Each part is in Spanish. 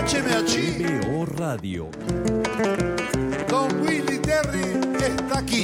HMH. TVO Radio. Don Willy Terry está aquí.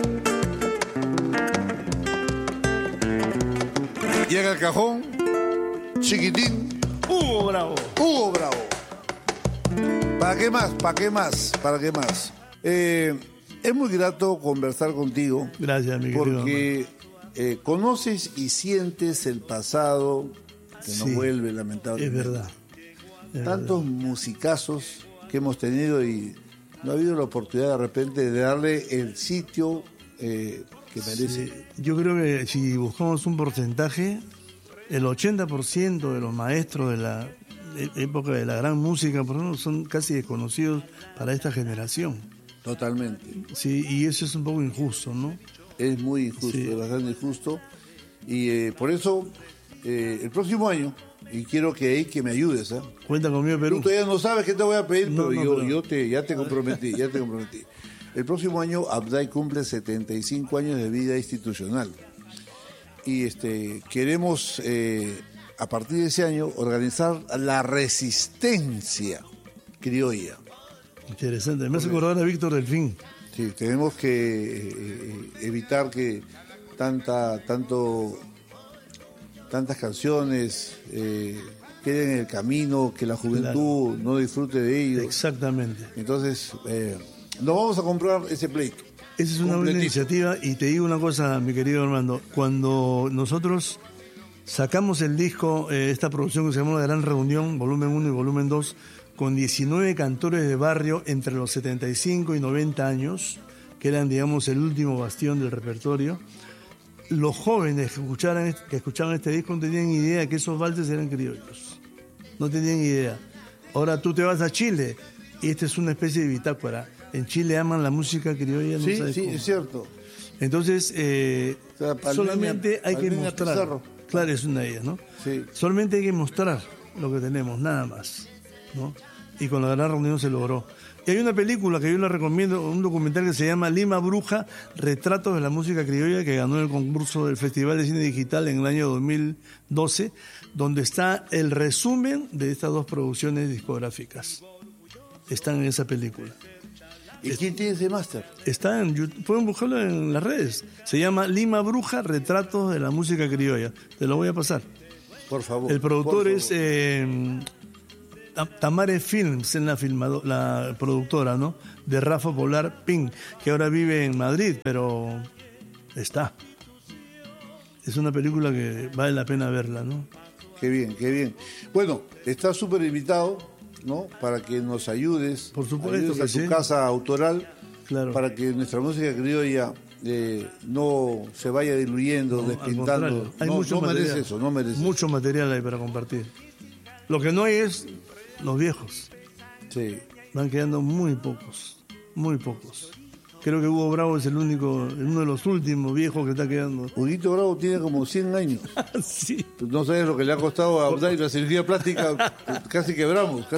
Y en el cajón, chiquitín, Hugo Bravo. Hugo Bravo. ¿Para qué más? ¿Para qué más? ¿Para qué más? Es muy grato conversar contigo. Gracias, mi querido. Porque conoces y sientes el pasado que Sí, nos vuelve, lamentablemente. Es verdad. Tantos musicazos que hemos tenido y no ha habido la oportunidad de repente de darle el sitio que merece. Sí, yo creo que si buscamos un porcentaje, el 80% de los maestros de la época de la gran música, por ejemplo, son casi desconocidos para esta generación. Totalmente. Sí, y eso es un poco injusto, ¿no? Es muy injusto, Sí. es bastante injusto. Y por eso, el próximo año, y quiero que me ayudes, ¿eh? Cuenta conmigo, Perú. Tú todavía no sabes qué te voy a pedir, No, pero no, yo ya te comprometí, ya te comprometí. El próximo año Abday cumple 75 años de vida institucional. Y queremos, a partir de ese año, organizar la resistencia criolla. Interesante. Me hace acordar a Víctor Delfín. Sí, tenemos que evitar que tantas canciones queden en el camino, que la juventud no disfrute de ello. Exactamente. Entonces, nos vamos a comprar ese pleito. Esa es una buena Completito. iniciativa y te digo una cosa, mi querido Armando. Cuando nosotros sacamos el disco, esta producción que se llamó La Gran Reunión, volumen 1 y volumen 2, con 19 cantores de barrio entre los 75 y 90 años, que eran, digamos, el último bastión del repertorio, los jóvenes que escuchaban este disco no tenían idea de que esos valses eran criollos. No tenían idea. Ahora tú te vas a Chile y esta es una especie de bitácora. En Chile aman la música criolla, no Sí, sabes sí, cómo. es cierto. Entonces, O sea, Palmenia- solamente hay que Palmenia mostrar. Pizarro. Claro, es una de ellas, ¿no? Sí. Solamente hay que mostrar lo que tenemos, nada más, ¿no? Y con la Gran Reunión se logró. Y hay una película que yo la recomiendo, un documental que se llama Lima Bruja, Retratos de la Música Criolla, que ganó el concurso del Festival de Cine Digital en el año 2012, donde está el resumen de estas dos producciones discográficas. Están en esa película. ¿Y quién tiene ese máster? Está en YouTube, pueden buscarlo en las redes. Se llama Lima Bruja, Retratos de la Música Criolla. Te lo voy a pasar. Por favor. El productor por es favor. Tamare Films, en la productora, ¿no? De Rafa Polar Pink, que ahora vive en Madrid, pero está. Es una película que vale la pena verla, ¿no? Qué bien, qué bien. Bueno, estás súper invitado, ¿no? Para que nos ayudes. Por supuesto ayudes que a tu sí. casa autoral. Claro. Para que nuestra música criolla no se vaya diluyendo, No, al despintando. contrario, hay no mucho no merece material. eso, no merece Mucho material hay para compartir. Lo que no hay es los viejos. eso. Sí. Van quedando muy pocos, muy pocos. Creo que Hugo Bravo es uno de los últimos viejos que está quedando. Huguito Bravo tiene como 100 años. Sí. No sabes lo que le ha costado a Abday la cirugía plástica. Casi quebramos.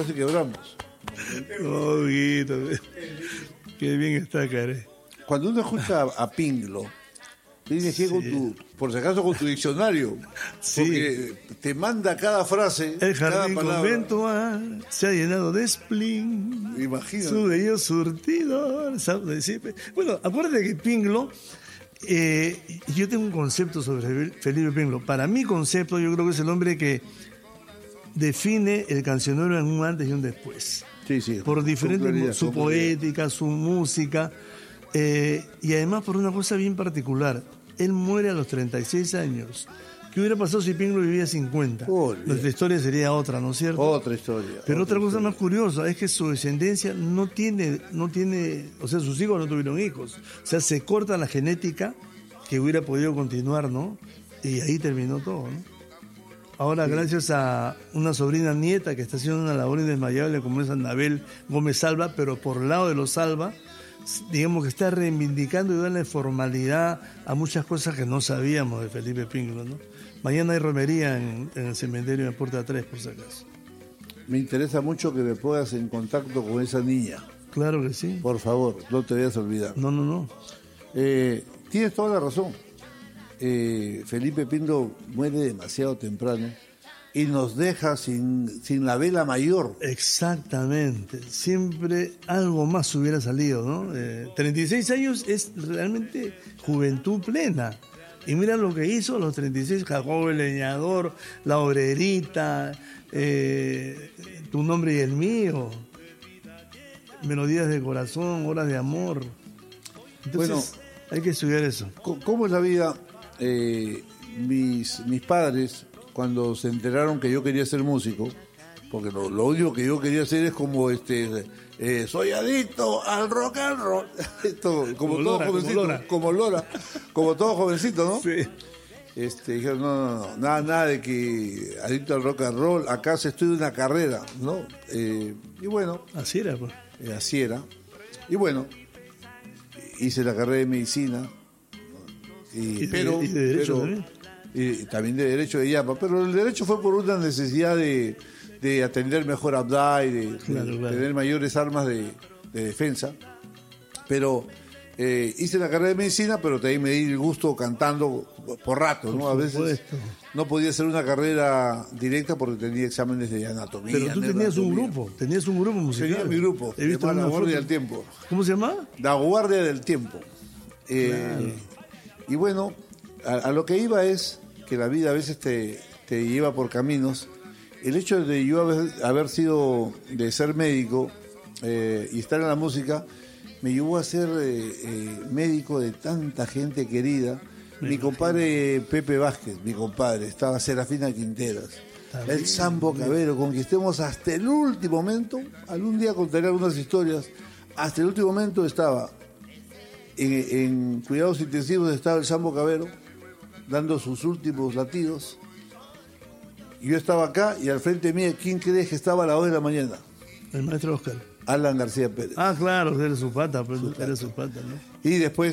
Oh, Huguito, qué bien está, care. Cuando uno escucha a Pinglo, tienes que ir con por si acaso con tu diccionario, Sí. porque te manda cada frase, El cada jardín palabra. conventual se ha llenado de spleen. Imagínate. Su bello surtidor. ¿Sabe? Sí. Bueno, acuérdate que Pinglo, yo tengo un concepto sobre Felipe Pinglo. Para mi concepto, yo creo que es el hombre que define el cancionero en un antes y un después. Sí, sí. Por Con diferentes, claridad, su con claridad. poética, su música, y además por una cosa bien particular. Él muere a los 36 años. ¿Qué hubiera pasado si Pinglo vivía 50? Olvidado. Nuestra historia sería otra, ¿no es cierto? Otra historia. Pero otra cosa historia. más curiosa es que su descendencia no tiene, o sea, sus hijos no tuvieron hijos. O sea, se corta la genética que hubiera podido continuar, ¿no? Y ahí terminó todo, ¿no? Ahora, gracias a una sobrina nieta que está haciendo una labor indesmayable como es Anabel Gómez Salva, pero por el lado de los Salva, digamos que está reivindicando y dándole formalidad a muchas cosas que no sabíamos de Felipe Pinglo, ¿no? Mañana hay romería en el cementerio de Puerta 3, por si acaso. Me interesa mucho que me pongas en contacto con esa niña. Claro que sí. Por favor, no te vayas a olvidar. No. Tienes toda la razón. Felipe Pinglo muere demasiado temprano y nos deja sin la vela mayor. Exactamente, siempre algo más hubiera salido, ¿no? 36 años es realmente juventud plena. Y mira lo que hizo a los 36, Jacobo el Leñador, La Obrerita, Tu Nombre y el Mío, Melodías de Corazón, Horas de Amor. Entonces, bueno, hay que estudiar eso. ¿Cómo es la vida? Mis padres, cuando se enteraron que yo quería ser músico, porque lo único que yo quería hacer es como soy adicto al rock and roll. Esto, como todo jovencito, como todo jovencito, ¿no? Sí. Dijeron, no, nada de que adicto al rock and roll, acá se estudia una carrera, ¿no? Y bueno. Así era, pues. Así era. Y bueno, hice la carrera de medicina. Y de derecho también. Y también de derecho de IAPA, pero el derecho fue por una necesidad de atender mejor a Abday, de tener mayores armas de defensa. Pero hice la carrera de medicina, pero también me di el gusto cantando por rato, ¿no? A veces no podía hacer una carrera directa porque tenía exámenes de anatomía. Pero tú tenías un grupo musical. Tenía mi grupo, he visto La Guardia del Tiempo. ¿Cómo se llama? La Guardia del Tiempo. Claro. Y bueno, a lo que iba es que la vida a veces te lleva por caminos. El hecho de yo haber sido, de ser médico y estar en la música, me llevó a ser médico de tanta gente querida. Mi compadre Pepe Vázquez, estaba Serafina Quinteras, el Sambo Cabero, conquistemos hasta el último momento. Algún día contaré algunas historias. Hasta el último momento estaba en cuidados intensivos, estaba el Sambo Cabero dando sus últimos latidos. Yo estaba acá y al frente mío, ¿quién crees que estaba a las 2 de la mañana? El maestro Oscar. Alan García Pérez. Ah, claro, eres su pata, eres su pata, ¿no? Y después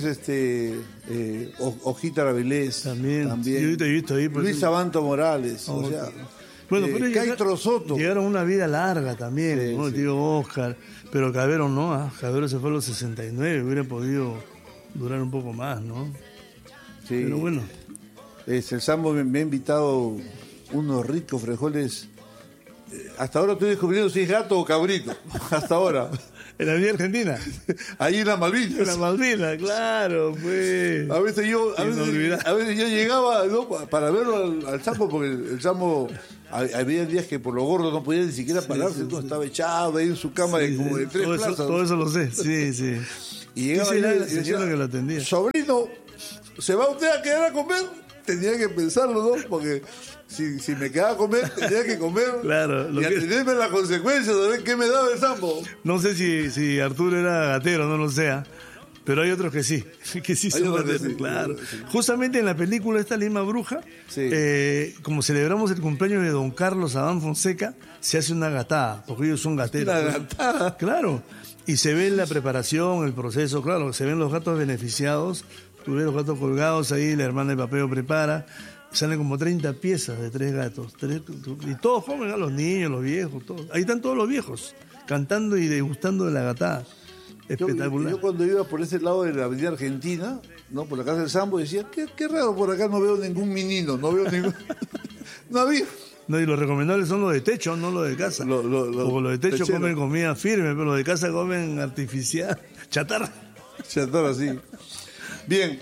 Hojita Ravilés. También. Yo te he visto ahí. Luis Sabanto Morales, o sea. Bueno, pero Caitro Soto. Llegaron una vida larga también, sí, ¿no? Sí. El tío Oscar. Pero Cabero no, Cabero se fue a los 69, hubiera podido durar un poco más, ¿no? Sí. Pero bueno. El Sambo me ha invitado unos ricos frijoles. Hasta ahora estoy descubriendo si es gato o cabrito. Hasta ahora. ¿En la Vía Argentina? Ahí en las Malvinas. En las Malvinas, claro, pues. A veces yo llegaba, ¿no?, para verlo al Sambo, porque el Sambo había días que por lo gordo no podía ni siquiera pararse, entonces estaba echado ahí en su cama como de 3 plazas. Todo eso lo sé, sí. Y llegaba era la señora que lo atendía. Sobrino, ¿se va usted a quedar a comer? Tenía que pensarlo, ¿no? Porque si me quedaba a comer, tenía que comer. Claro. Y atenderme las consecuencias de ver qué me daba el Sambo. No sé si Arturo era gatero, no lo sé, pero hay otros que sí son gateros, sí, claro. Sí. Justamente en la película esta Lima Bruja, sí. Como celebramos el cumpleaños de don Carlos Adán Fonseca, se hace una gatada, porque ellos son gateros. Una gatada. Claro. Y se ve la preparación, el proceso, claro, se ven los gatos beneficiados. Tú ves los gatos colgados ahí, la hermana de Papeo prepara, salen como 30 piezas de 3 gatos, y todos comen, los niños, los viejos, todos. Ahí están todos los viejos, cantando y degustando de la gatada. Espectacular. Yo cuando iba por ese lado de la avenida Argentina, ¿no?, por la casa del Sambo, decía, qué raro, por acá no veo ningún menino, no veo ningún... no había... No, y los recomendables son los de techo, no los de casa. Porque los de techo comen comida firme, pero los de casa comen artificial, chatarra. Chatarra, sí. Bien,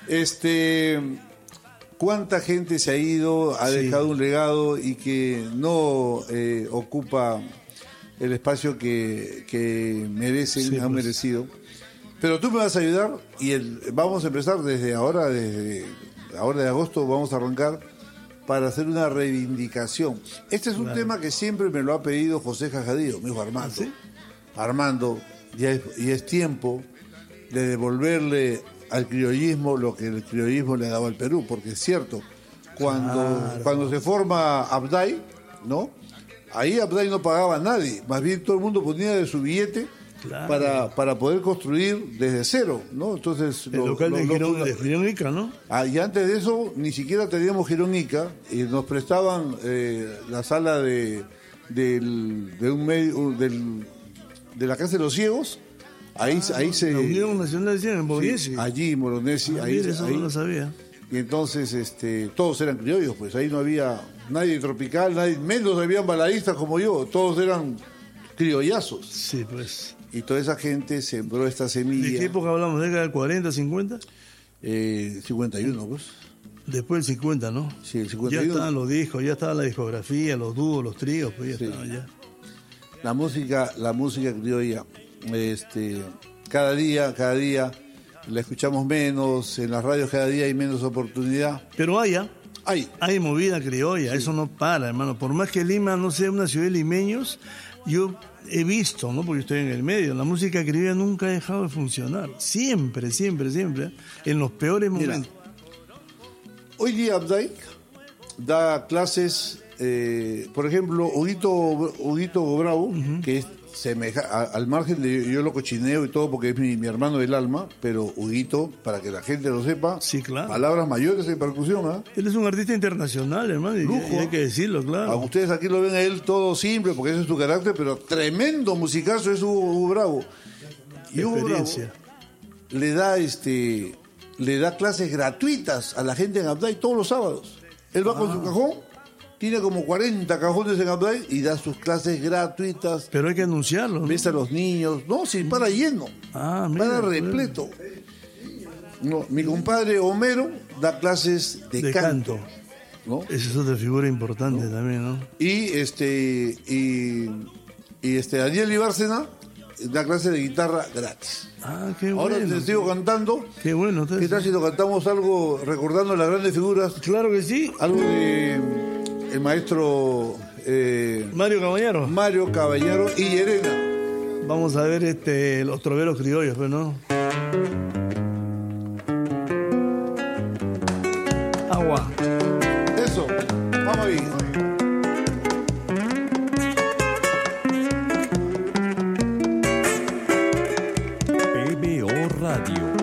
¿cuánta gente se ha ido, ha dejado un legado y que no ocupa el espacio que merecen, han merecido? Pero tú me vas a ayudar y vamos a empezar desde ahora de agosto, vamos a arrancar para hacer una reivindicación. Este es un tema que siempre me lo ha pedido José Jajadío, me dijo Armando. ¿Sí? Armando, y es tiempo de devolverle al criollismo lo que el criollismo le ha dado al Perú, porque es cierto, cuando se forma Abday, ¿no? Ahí Abday no pagaba a nadie, más bien todo el mundo ponía de su billete para poder construir desde cero, ¿no? Entonces el local de Girón Ica, ¿no? Y antes de eso ni siquiera teníamos Girón Ica y nos prestaban la sala de la Casa de los Ciegos. Ahí se... La Unión Nacional de Ciencias en Moronesi. Sí, allí en Moronesi. Eso no lo sabía. Y entonces todos eran criollos, pues ahí no había nadie tropical, menos habían baladistas como yo, todos eran criollazos. Sí, pues. Y toda esa gente sembró esta semilla. ¿De qué época hablamos? ¿Década del 40, 50? 51, pues. Después del 50, ¿no? Sí, el 51. Ya estaban los discos, ya estaba la discografía, los dúos, los tríos, pues ya Sí. estaban ya. La música criolla, cada día la escuchamos menos, en las radios cada día hay menos oportunidad. Pero Hay. hay movida criolla, eso no para, hermano. Por más que Lima no sea una ciudad de limeños, yo he visto, ¿no? Porque estoy en el medio, la música criolla nunca ha dejado de funcionar. Siempre, siempre, siempre. En los peores Mira, momentos. hoy día Abday da clases, por ejemplo, Huguito Bravo, que es al margen de yo lo cochineo y todo porque es mi hermano del alma, pero Huguito, para que la gente lo sepa, Sí, claro. palabras mayores en percusión, ¿ah? Él es un artista internacional, hermano, y Lujo. hay que decirlo, A claro. ustedes aquí lo ven a él todo simple porque ese es su carácter, pero tremendo musicazo es Hugo Bravo. Y Hugo Bravo Experiencia. le da clases gratuitas a la gente en Abday todos los sábados. Él va con su cajón, tiene como 40 cajones en Abday y da sus clases gratuitas. Pero hay que anunciarlo, ¿no? Ves a los niños, no, sí, para lleno, Ah, mira, para pues. repleto. No, mi compadre Homero da clases de canto, ¿no? Esa es otra figura importante también, ¿no? Y Daniel Ibárcena da clase de guitarra gratis. Ah, qué bueno. Ahora te sigo cantando. Qué bueno. ¿Qué tal si nos cantamos algo recordando las grandes figuras? Claro que sí. Algo de el maestro Mario Caballero. Mario Caballero y Llerena. Vamos a ver los troveros criollos, pues, ¿no? Agua. Eso, vamos ahí. PBO Radio.